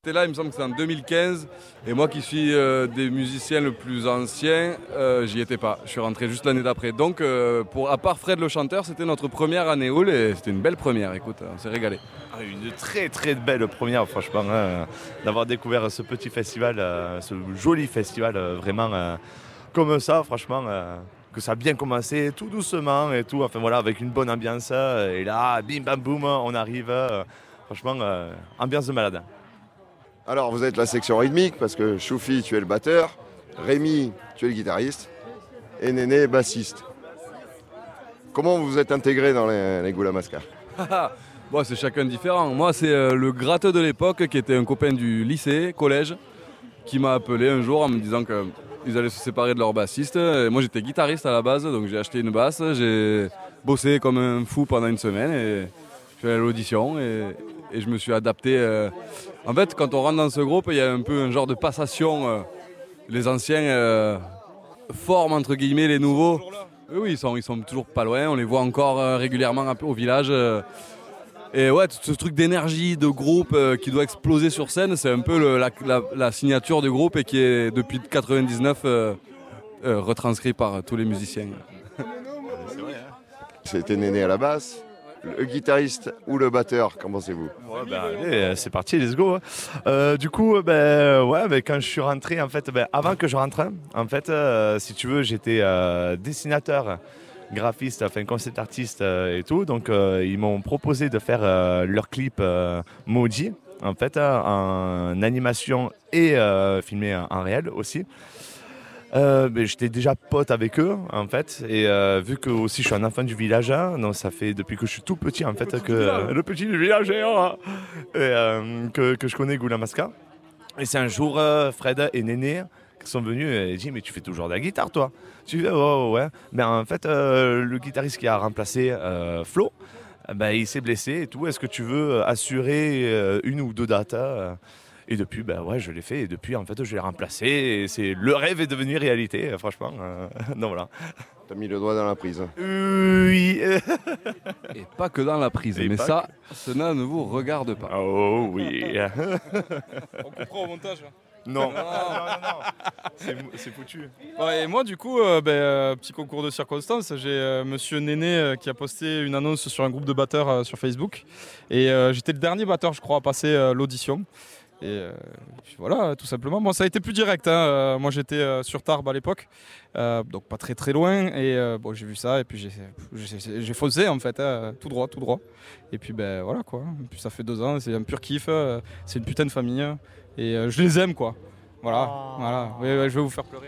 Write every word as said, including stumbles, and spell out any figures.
C'était là, il me semble que c'était en deux mille quinze, et moi qui suis euh, des musiciens le plus anciens, euh, j'y étais pas. Je suis rentré juste l'année d'après. Donc, euh, pour, à part Fred le chanteur, c'était notre première année Hull et c'était une belle première. Écoute, on s'est régalé. Ah, une très très belle première, franchement, hein, d'avoir découvert ce petit festival, euh, ce joli festival, euh, vraiment euh, comme ça, franchement. Euh, que ça a bien commencé, tout doucement et tout, enfin voilà, avec une bonne ambiance. Euh, et là, bim bam boum, on arrive. Euh, franchement, euh, ambiance de malade. Alors, vous êtes la section rythmique parce que Choufi, tu es le batteur, Rémi, tu es le guitariste, et Néné, bassiste. Comment vous vous êtes intégrés dans les, les Goulamasca? Bon, c'est chacun différent. Moi, c'est euh, le gratteux de l'époque qui était un copain du lycée, collège, qui m'a appelé un jour en me disant qu'ils allaient se séparer de leur bassiste. Et moi, j'étais guitariste à la base, donc j'ai acheté une basse, j'ai bossé comme un fou pendant une semaine et je suis allé à l'audition et, et je me suis adapté. Euh... En fait, quand on rentre dans ce groupe, il y a un peu un genre de passation. Euh... Les anciens euh, forment entre guillemets les nouveaux. Oui, oui, ils sont, ils sont toujours pas loin, on les voit encore euh, régulièrement un peu au village. Euh... Et ouais, ce truc d'énergie, de groupe euh, qui doit exploser sur scène, c'est un peu le, la, la, la signature du groupe et qui est depuis quatre-vingt-dix-neuf euh, euh, retranscrit par euh, tous les musiciens. C'est vrai, hein. C'était Néné à la basse. Le guitariste ou le batteur, qu'en pensez-vous? Ouais, ben, allez, c'est parti, let's go. Euh, du coup, ben, ouais, ben, quand je suis rentré, en fait, ben, avant que je rentre, en fait, euh, si tu veux, j'étais euh, dessinateur, graphiste, enfin concept artiste euh, et tout. Donc, euh, ils m'ont proposé de faire euh, leur clip euh, Maudit, en fait, euh, en animation et euh, filmé en, en réel aussi. Euh, ben, j'étais déjà pote avec eux en fait et euh, vu que aussi je suis un enfant du village, hein, donc ça fait depuis que je suis tout petit en fait le que euh, le petit du village hein, et, euh, que, que je connais Goulamasca. Et c'est un jour euh, Fred et Néné qui sont venus et dit mais tu fais toujours de la guitare toi? Tu fais ouais ouais, ouais. Mais en fait euh, le guitariste qui a remplacé euh, Flo, ben, il s'est blessé et tout. Est-ce que tu veux assurer euh, une ou deux dates? euh, Et depuis, ben ouais, je l'ai fait. Et depuis, en fait, je l'ai remplacé. Et c'est le rêve est devenu réalité, franchement. Euh, donc voilà. T'as mis le doigt dans la prise. Oui. Et pas que dans la prise, Et mais pas ça, cela ne vous regarde pas. Oh oui. On comprend au montage. Hein. Non. non, non, non. C'est, c'est foutu. Ouais, et moi, du coup, euh, ben, euh, petit concours de circonstances, j'ai euh, monsieur Néné euh, qui a posté une annonce sur un groupe de batteurs euh, sur Facebook. Et euh, j'étais le dernier batteur, je crois, à passer euh, l'audition. Et euh, puis voilà, tout simplement. Bon, ça a été plus direct. Hein. Euh, moi, j'étais euh, sur Tarbes à l'époque, euh, donc pas très très loin. Et euh, bon, j'ai vu ça et puis j'ai, j'ai, j'ai foncé en fait, hein, tout droit, tout droit. Et puis ben voilà quoi. Et puis ça fait deux ans, c'est un pur kiff. Euh, c'est une putain de famille et euh, je les aime quoi. Voilà, oh. voilà. Ouais, ouais, je vais vous faire pleurer.